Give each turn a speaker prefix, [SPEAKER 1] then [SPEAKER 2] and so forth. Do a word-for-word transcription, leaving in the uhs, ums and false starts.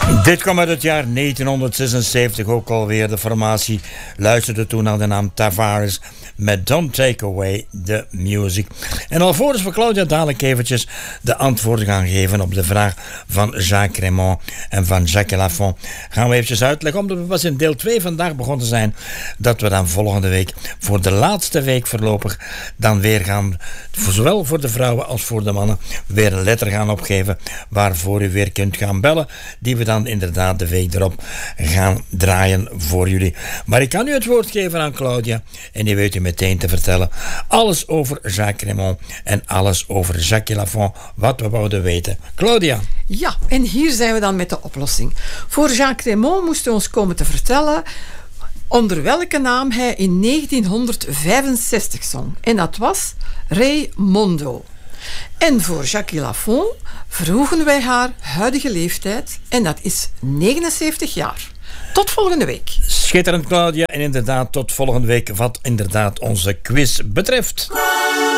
[SPEAKER 1] Dit kwam uit het jaar negentienhonderdzesenzeventig ook alweer. De formatie luisterde toen naar de naam Tavares met Don't Take Away the Music. En alvorens we Claudia dadelijk eventjes de antwoorden gaan geven op de vraag van Jacques Raymond en van Jacques Lafont, gaan we eventjes uitleggen, omdat we pas in deel twee vandaag begonnen zijn, dat we dan volgende week voor de laatste week voorlopig dan weer gaan, voor zowel voor de vrouwen als voor de mannen, weer een letter gaan opgeven waarvoor u weer kunt gaan bellen, die we dan inderdaad de week erop gaan draaien voor jullie. Maar ik kan u het woord geven aan Claudia en die weet u meteen te vertellen alles over Jacques Raymond en alles over Jacques Lafont, wat we wouden weten. Claudia.
[SPEAKER 2] Ja, en hier zijn we dan met de oplossing. Voor Jacques Raymond moesten we ons komen te vertellen onder welke naam hij in negentienhonderdvijfenzestig zong. En dat was Raymondo. En voor Jacques Lafont vroegen wij haar huidige leeftijd en dat is negenenzeventig jaar. Tot volgende week.
[SPEAKER 1] Schitterend, Claudia. En inderdaad tot volgende week wat inderdaad onze quiz betreft.